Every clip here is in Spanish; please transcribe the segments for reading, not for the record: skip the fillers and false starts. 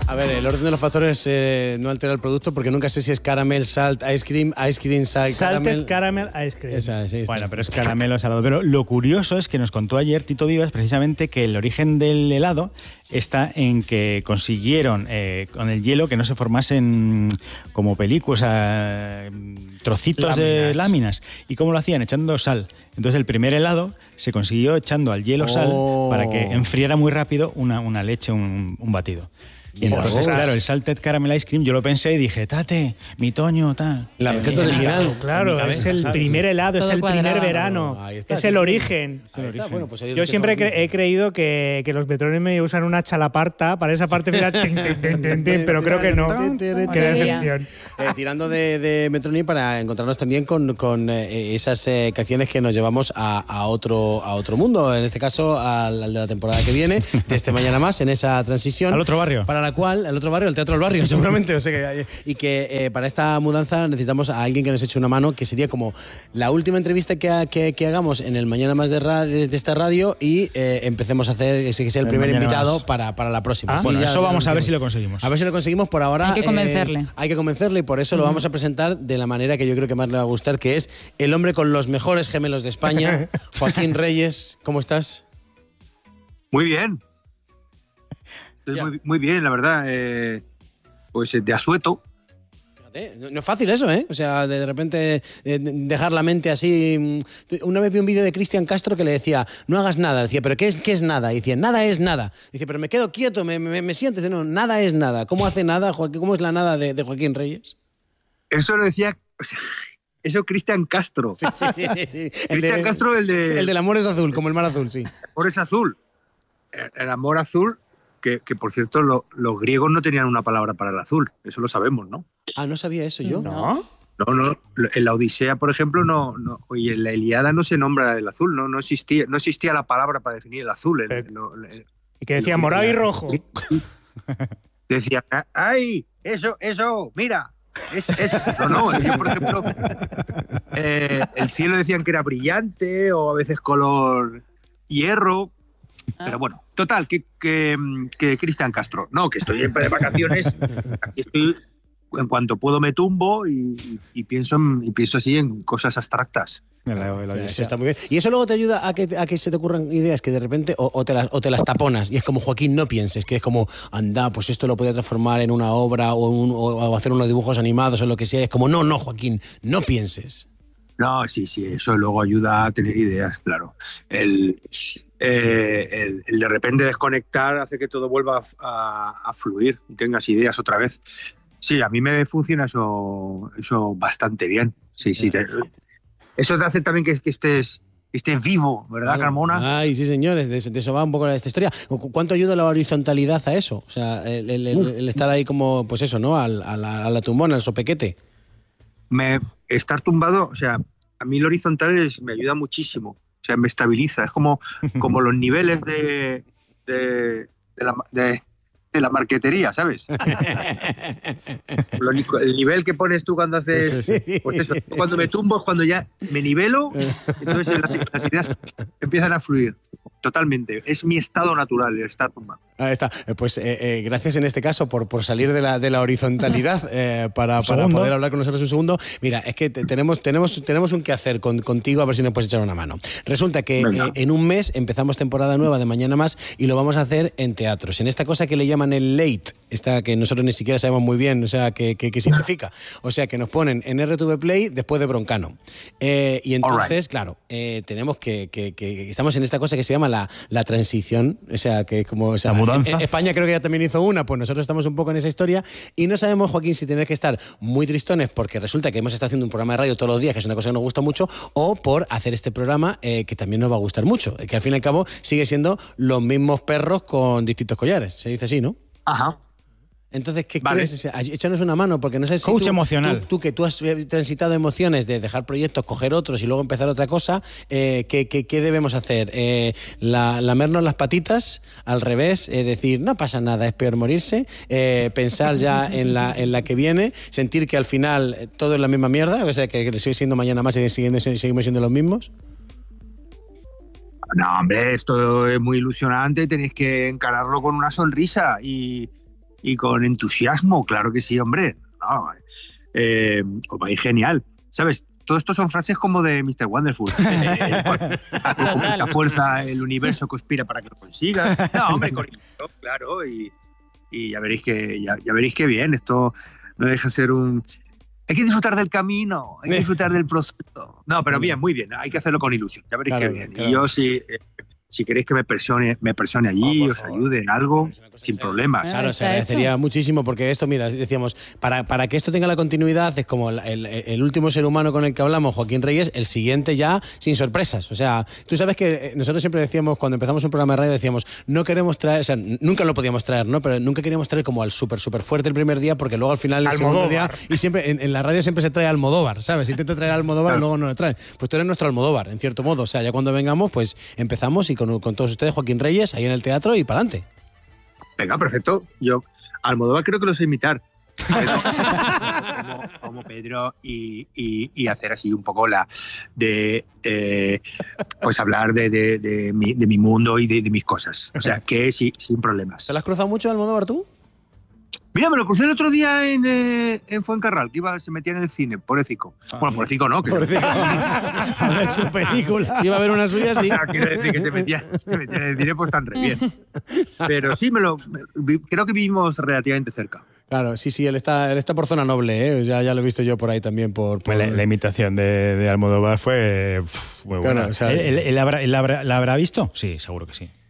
A ver, el orden de los factores no altera el producto porque nunca sé si es caramel, salt, ice cream, salt, Salted caramel ice cream. Sí, bueno, pero es caramelo salado. Pero lo curioso es que nos contó ayer Tito Vivas precisamente que el origen del helado está en que consiguieron con el hielo que no se formasen como películas, trocitos de láminas. ¿Y cómo lo hacían? Echando sal. Entonces el primer helado se consiguió echando al hielo sal para que enfriara muy rápido una leche, un batido. Y entonces, claro, el salted caramel ice cream, yo lo pensé y dije, tate, mi Toño, tal. La receta original. Claro, es el primer helado, es el primer verano, es el origen. Bueno, pues yo siempre he creído que los Metrónome usan una chalaparta para esa parte final, pero creo que no. Qué decepción. Tirando de Metrónome para encontrarnos también con esas canciones que nos llevamos a otro mundo, en este caso al de la temporada que viene, de este Mañana Más, en esa transición. Al otro barrio. Para la cual, el otro barrio, el Teatro del Barrio, seguramente. O sea que para esta mudanza necesitamos a alguien que nos eche una mano, que sería como la última entrevista que hagamos en el Mañana Más de esta radio y empecemos a hacer que sea el primer invitado para la próxima. Bueno, eso vamos a ver si lo conseguimos. A ver si lo conseguimos. Por ahora hay que convencerle. Hay que convencerle y por eso lo vamos a presentar de la manera que yo creo que más le va a gustar, que es el hombre con los mejores gemelos de España, Joaquín Reyes. ¿Cómo estás? Muy bien. Muy bien, la verdad. Pues de asueto. Fíjate, no es fácil eso, ¿eh? O sea, de repente dejar la mente así. Una vez vi un vídeo de Cristian Castro que le decía, no hagas nada. Decía, ¿pero qué es nada? Y decía, nada es nada. Dice, pero me quedo quieto, me siento. Dice, no, nada es nada. ¿Cómo hace nada? ¿Cómo es la nada de Joaquín Reyes? Eso lo decía... O sea, eso Cristian Castro. Sí. Cristian Castro, el del amor es azul, como el mar azul, sí. El amor es azul. El amor azul... Que por cierto, los griegos no tenían una palabra para el azul. Eso lo sabemos, ¿no? Ah, no sabía eso yo. ¿No? No. En la Odisea, por ejemplo, y en la Ilíada no se nombra el azul. No existía la palabra para definir el azul. Y que decía morado y rojo. Decía, ¡ay! Eso, mira. No. Yo, por ejemplo, el cielo decían que era brillante o a veces color hierro. Pero bueno, total, que Cristian Castro. No, que estoy de vacaciones. Aquí estoy, en cuanto puedo me tumbo y pienso así en cosas abstractas. Eso está muy bien. Y eso luego te ayuda a que se te ocurran ideas que de repente o te las taponas. Y es como, Joaquín, no pienses, que es como, anda, pues esto lo podía transformar en una obra o hacer unos dibujos animados o lo que sea. Es como, no, Joaquín, no pienses. No, sí, eso luego ayuda a tener ideas, claro. El de repente desconectar hace que todo vuelva a fluir y tengas ideas otra vez. Sí, a mí me funciona eso bastante bien. Sí. Eso te hace también que estés vivo, ¿verdad, claro. Carmona? Ay, sí, señores, de eso va un poco esta historia. ¿Cuánto ayuda la horizontalidad a eso? O sea, el estar ahí como, pues eso, ¿no? A la tumbona, al sopequete. Estar tumbado, o sea, a mí lo horizontal me ayuda muchísimo. O sea, me estabiliza. Es como los niveles de la marquetería, ¿sabes? El nivel que pones tú cuando haces... Pues eso, cuando me tumbo es cuando ya me nivelo, entonces las ideas empiezan a fluir. Totalmente. Es mi estado natural, el estar tumbado. Ahí está. Pues gracias en este caso por salir de la horizontalidad para poder hablar con nosotros un segundo. Mira, es que tenemos un quehacer contigo, a ver si nos puedes echar una mano. Resulta que en un mes empezamos temporada nueva de Mañana Más y lo vamos a hacer en teatros. En esta cosa que le llaman el late, esta que nosotros ni siquiera sabemos muy bien, o sea, qué significa. O sea, que nos ponen en RTV Play después de Broncano. Y entonces, claro, tenemos que estamos en esta cosa que se llama la transición, o sea, que es como... O sea, España creo que ya también hizo una, pues nosotros estamos un poco en esa historia y no sabemos, Joaquín, si tener que estar muy tristones porque resulta que hemos estado haciendo un programa de radio todos los días, que es una cosa que nos gusta mucho, o por hacer este programa que también nos va a gustar mucho, que al fin y al cabo sigue siendo los mismos perros con distintos collares, se dice así, ¿no? Ajá. Entonces, ¿qué crees? O sea, échanos una mano, porque no sé si coach emocional. Tú has transitado emociones de dejar proyectos, coger otros y luego empezar otra cosa, ¿qué debemos hacer? ¿Lamernos las patitas? Al revés, decir, no pasa nada, es peor morirse, pensar ya en la que viene, sentir que al final todo es la misma mierda, o sea, que sigue siendo Mañana Más y seguimos siendo los mismos. No, hombre, esto es muy ilusionante, tenéis que encararlo con una sonrisa y y con entusiasmo, claro que sí, hombre. No, os va a ir genial, ¿sabes? Todo esto son frases como de Mr. Wonderful. La fuerza, el universo conspira para que lo consigas. No, hombre, con ilusión, claro, y ya veréis que bien, esto no deja de ser un... Hay que disfrutar del camino, hay que disfrutar del proceso. No, pero bien, muy bien, hay que hacerlo con ilusión, ya veréis que bien. Claro. Y yo si queréis que me presione allí, os ayude en algo, sin problemas. Claro, se agradecería muchísimo, porque esto, mira, decíamos, para que esto tenga la continuidad, es como el último ser humano con el que hablamos, Joaquín Reyes, el siguiente ya sin sorpresas. O sea, tú sabes que nosotros siempre decíamos, cuando empezamos un programa de radio, decíamos, no queremos traer, o sea, nunca lo podíamos traer, ¿no? Pero nunca queríamos traer como al súper fuerte el primer día, porque luego al final el segundo día, y siempre en la radio siempre se trae Almodóvar, ¿sabes? Intenta traer Almodóvar y luego no lo trae. Pues tú eres nuestro Almodóvar, en cierto modo. O sea, ya cuando vengamos, pues empezamos y con todos ustedes, Joaquín Reyes, ahí en el teatro y para adelante. Venga, perfecto. Yo Almodóvar creo que lo sé imitar. Como Pedro y hacer así un poco pues hablar de mi mundo y de mis cosas. O sea, que sí, sin problemas. ¿Te lo has cruzado mucho, Almodóvar, tú? Mira, me lo crucé el otro día en Fuencarral, que se metía en el cine, pobrecito. Bueno, pobrecito no. Pobrecito. A ver su película. Si iba a ver una suya, sí. Quiero decir que se metía en el cine, pues tan re bien. Pero sí, creo que vivimos relativamente cerca. Claro, sí, él está por zona noble, ¿eh? Ya lo he visto yo por ahí también. La imitación de Almodóvar fue muy buena. Claro, o sea, ¿Él la habrá visto? Sí, seguro que sí.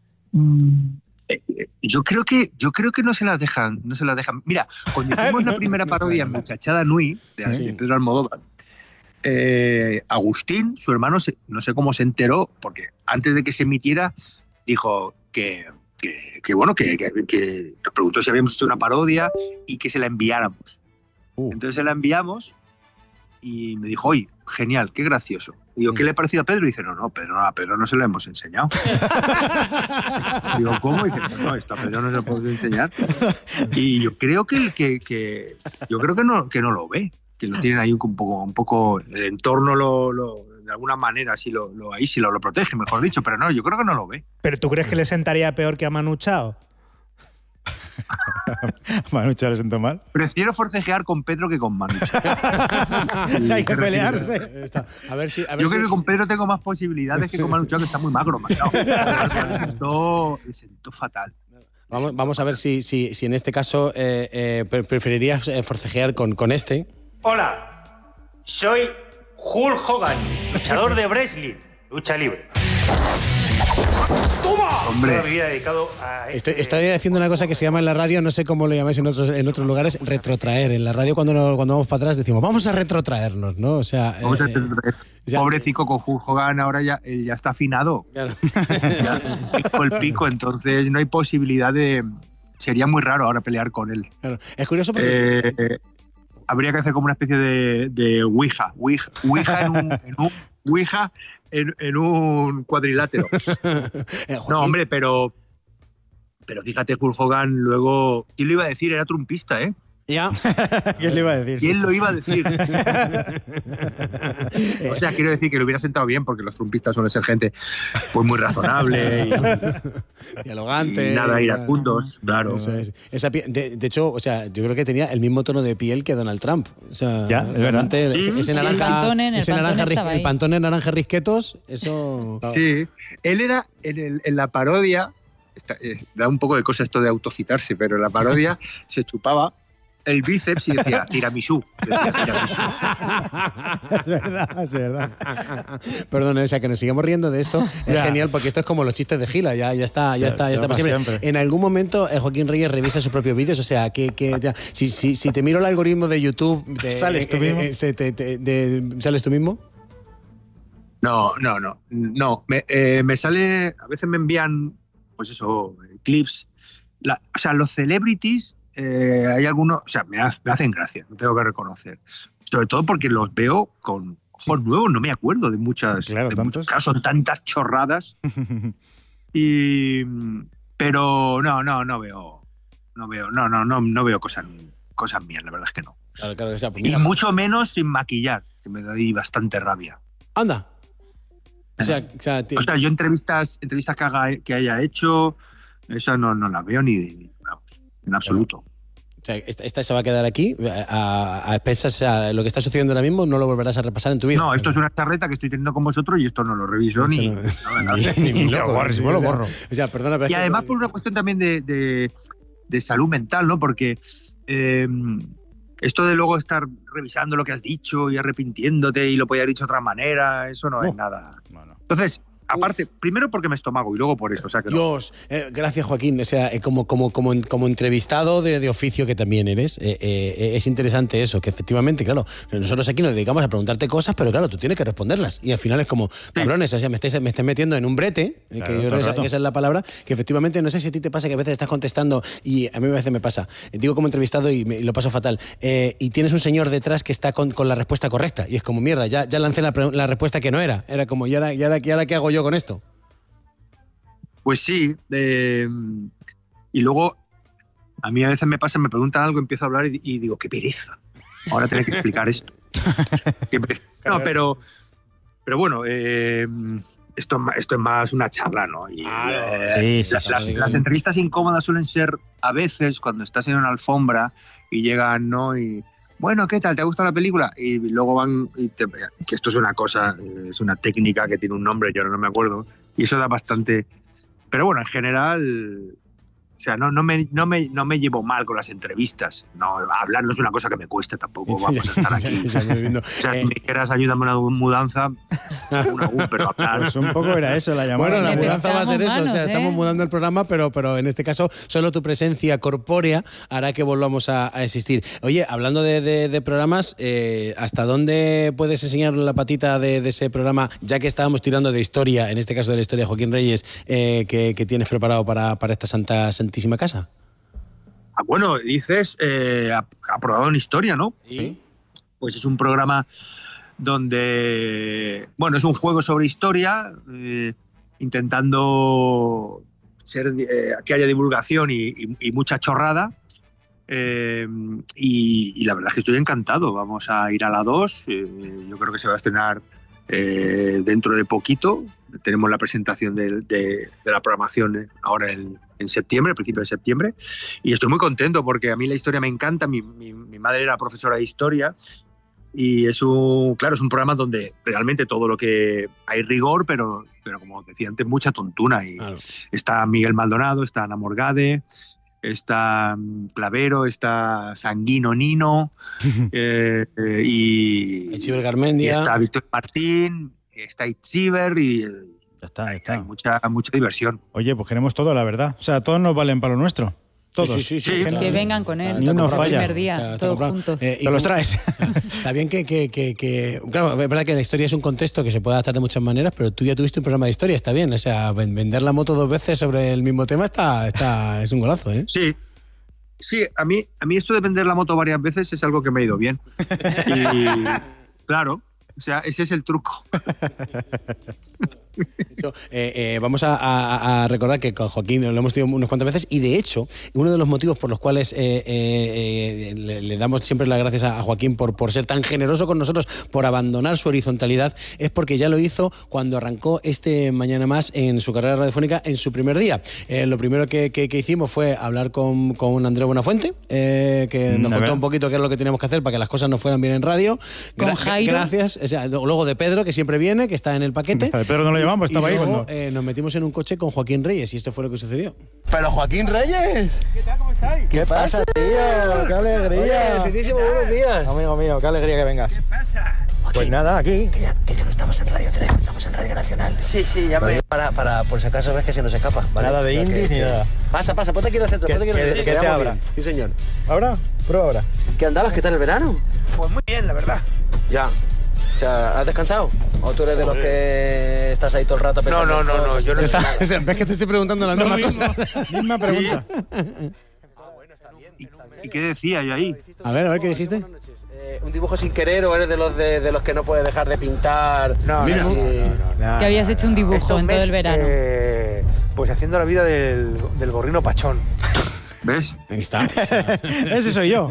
Yo creo que no se las dejan. Mira, cuando hicimos la primera parodia en Muchachada Nui de Pedro Almodóvar, Agustín, su hermano, no sé cómo se enteró, porque antes de que se emitiera dijo que nos preguntó si habíamos hecho una parodia y que se la enviáramos. Entonces se la enviamos y me dijo, oye, genial, qué gracioso. Digo, ¿qué le ha parecido a Pedro? Y dice, no, a Pedro no se lo hemos enseñado. Digo, ¿cómo? Y dice, no, esto a Pedro no se lo podemos enseñar. Y yo creo que no lo ve, que lo tienen ahí un poco el entorno de alguna manera sí lo protege, mejor dicho, pero no, yo creo que no lo ve. ¿Pero tú crees que le sentaría peor que a Manu Chao? Manu Chao le sentó mal. Prefiero forcejear con Pedro que con Manu Chao. Hay que pelearse. Yo creo que con Pedro tengo más posibilidades que con Manu Chao, que está muy magro, Manu. Le sentó fatal. Vamos a ver si en este caso preferirías forcejear con este. Hola, soy Hulk Hogan, luchador de wrestling, lucha libre. ¡Toma! Hombre. Toda mi vida dedicado a Estoy haciendo una cosa que se llama en la radio, no sé cómo lo llamáis en otros lugares, retrotraer. En la radio cuando vamos para atrás decimos, vamos a retrotraernos, ¿no? O sea, vamos a retrotraer. Pobrecito con Hulk Hogan, ahora ya está afinado. Claro. Ya el pico, entonces no hay posibilidad de... Sería muy raro ahora pelear con él. Claro. Es curioso porque... habría que hacer como una especie de Ouija en un cuadrilátero. No, hombre, pero fíjate, Hulk Hogan luego... ¿Quién lo iba a decir? Era trumpista, ¿eh? Ya. ¿Quién lo iba a decir? ¿Quién lo iba a decir? O sea, quiero decir que lo hubiera sentado bien, porque los trumpistas suelen ser gente pues muy razonable y dialogante. Y nada, iracundos, claro. Eso es. De hecho, o sea, yo creo que tenía el mismo tono de piel que Donald Trump. O sea, ya, realmente ese el Pantone naranja risquetos, eso... Sí, él era en la parodia, da un poco de cosa esto de autocitarse, pero en la parodia se chupaba el bíceps y decía tiramisú. Es verdad. Perdón, o sea, que nos sigamos riendo de esto es genial, porque esto es como los chistes de Gila, ya está para siempre. En algún momento Joaquín Reyes revisa sus propios vídeos, o sea, si te miro el algoritmo de YouTube... ¿Sales tú mismo? ¿Sales tú mismo? No. Me sale... A veces me envían, pues eso, clips. O sea, los celebrities... hay algunos, o sea, me hacen gracia, no tengo que reconocer. Sobre todo porque los veo con ojos nuevos, no me acuerdo de muchas. Claro, tantos. Son tantas chorradas. Pero no veo cosas mías, la verdad es que no. Claro, que sea, pues y mucho menos sin maquillar, que me da ahí bastante rabia. Anda. O sea, yo entrevistas que haya hecho, esas no las veo ni en absoluto. O sea, esta se va a quedar aquí a expensas, o sea, lo que está sucediendo ahora mismo no lo volverás a repasar en tu vida. No, esto es una charreta que estoy teniendo con vosotros y esto no lo reviso ni loco. Lo borro. O sea, perdona, pero y además por una cuestión también de salud mental, ¿no? Porque esto de luego estar revisando lo que has dicho y arrepintiéndote y lo podía haber dicho de otra manera, eso no es nada. No. Entonces, aparte, primero porque me estómago y luego por eso. O sea, que Dios, gracias Joaquín. O sea, como entrevistado de oficio que también eres, es interesante eso, que efectivamente, claro, nosotros aquí nos dedicamos a preguntarte cosas, pero claro, tú tienes que responderlas. Y al final es como, cabrones, o sea, me estáis metiendo en un brete, claro, que yo creo que esa es la palabra, que efectivamente, no sé si a ti te pasa que a veces estás contestando, y a mí a veces me pasa, digo como entrevistado y lo paso fatal, y tienes un señor detrás que está con la respuesta correcta, y es como, mierda, ya lancé la respuesta que no era como, ¿y ahora qué hago yo con esto? Pues sí, y luego a mí a veces me pasa, me preguntan algo, empiezo a hablar y digo, qué pereza, ahora tener que explicar esto. No, pero bueno, esto es más una charla, ¿no? Y, las entrevistas incómodas suelen ser a veces cuando estás en una alfombra y llegan, ¿no? Y bueno, ¿qué tal? ¿Te ha gustado la película? Y luego van, que esto es una cosa, es una técnica que tiene un nombre, yo ahora no me acuerdo, y eso da bastante. Pero bueno, en general, o sea, no me llevo mal con las entrevistas. No, hablar no es una cosa que me cueste tampoco. Vamos a estar aquí. O sea, si me quieras ayúdame a una mudanza, pero hablar. Pues un poco era eso la llamada. Bueno, la mudanza va a ser eso. O sea, ¿eh? estamos mudando el programa, pero en este caso solo tu presencia corpórea hará que volvamos a existir. Oye, hablando de programas, ¿hasta dónde puedes enseñar la patita de ese programa, ya que estábamos tirando de historia, en este caso de la historia de Joaquín Reyes, que tienes preparado para esta santísima casa? Bueno, dices aprobado en historia, ¿no? ¿Sí? Pues es un programa donde, bueno, es un juego sobre historia, intentando que haya divulgación y mucha chorrada. Y la verdad es que estoy encantado. Vamos a ir a la 2. Yo creo que se va a estrenar dentro de poquito. Tenemos la presentación de la programación ahora en septiembre, a principios de septiembre, y estoy muy contento porque a mí la historia me encanta. Mi madre era profesora de historia y es un programa donde realmente todo lo que hay rigor, pero como decía antes, mucha tontuna. Y claro, está Miguel Maldonado, está Ana Morgade, está Clavero, está Sanguino Nino, y Itziber Garmendia, y está Víctor Martín, está Itziber y ya está. Hay mucha diversión. Oye, pues queremos todo, la verdad. O sea, todos nos valen para lo nuestro. Todos. Sí, que vengan con él. Ni uno falla. El primer día, todos juntos. Te los traes. O sea, está bien que claro, es verdad que la historia es un contexto que se puede adaptar de muchas maneras, pero tú ya tuviste un programa de historia, está bien. O sea, vender la moto 2 veces sobre el mismo tema es un golazo, ¿eh? Sí, a mí esto de vender la moto varias veces es algo que me ha ido bien. Y claro, o sea, ese es el truco. Vamos a recordar que con Joaquín lo hemos tenido unas cuantas veces y de hecho uno de los motivos por los cuales le damos siempre las gracias a Joaquín por ser tan generoso con nosotros, por abandonar su horizontalidad, es porque ya lo hizo cuando arrancó Mañana Más en su carrera radiofónica en su primer día. Lo primero que hicimos fue hablar con Andreu Buenafuente, que nos contó un poquito qué es lo que teníamos que hacer para que las cosas nos fueran bien en radio. Con Jairo. Gracias. O sea, luego de Pedro, que siempre viene, que está en el paquete. Pedro no lo llevamos, estaba ahí cuando nos metimos en un coche con Joaquín Reyes y esto fue lo que sucedió. ¡Pero Joaquín Reyes! ¿Qué tal? ¿Cómo estáis? ¿Qué pasa, tío? ¡Qué alegría! Oye, Buenos días. Amigo mío, qué alegría que vengas. ¿Qué pasa? Pues nada, aquí. Que ya no estamos en Radio 3, estamos en Radio Nacional. Sí, ya me... Para por si acaso ves que se nos escapa, ¿vale? Nada de indies ni nada. Pasa, ponte aquí en el centro, ponte aquí en el centro. Que te abra. Sí, señor. ¿Ahora? Prueba ahora. ¿Qué andabas? ¿Qué tal el verano? Pues muy bien, la verdad. Ya. O sea, ¿has descansado? ¿O tú eres de los que estás ahí todo el rato pensando? No, yo no ¿Ves que te estoy preguntando la misma cosa? Misma pregunta. ¿Y qué decía yo ahí? A ver, ¿qué dijiste? ¿Un dibujo sin querer o eres de los que no puedes dejar de pintar? No. Que habías hecho un dibujo en todo el verano. Pues haciendo la vida del gorrino pachón. ¿Ves? Ahí está. Ese soy yo.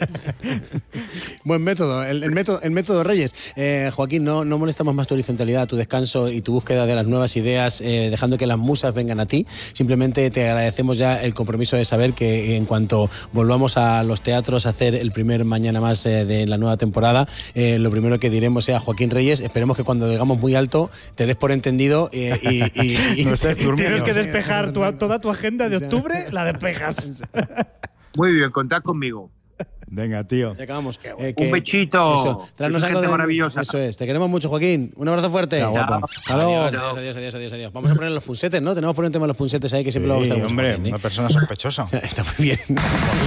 Buen método, el método Reyes. Joaquín, no molestamos más tu horizontalidad, tu descanso y tu búsqueda de las nuevas ideas, dejando que las musas vengan a ti. Simplemente te agradecemos ya el compromiso de saber que en cuanto volvamos a los teatros a hacer el primer Mañana Más de la nueva temporada, lo primero que diremos sea Joaquín Reyes. Esperemos que cuando digamos muy alto te des por entendido y No estés durmiendo. Tienes que despejar toda tu agenda de octubre, la despejas. Muy bien, contad conmigo. Venga, tío. Ya acabamos. Un bechito. Eso, tráenos Sois algo gente de maravillosa. Eso es. Te queremos mucho, Joaquín. Un abrazo fuerte. Chao, guapo. Hasta luego. Adiós. Vamos a poner los punsetes, ¿no? Tenemos que poner un tema de los punsetes ahí que siempre lo vamos a estar Hombre, una persona sospechosa. Está muy bien.